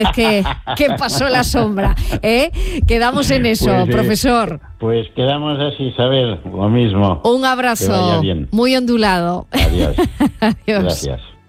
que pasó la sombra. Quedamos en eso, Pues, profesor. Pues quedamos así, Isabel, lo mismo. Un Que abrazo vaya bien. muy ondulado. Adiós. Adiós. Gracias.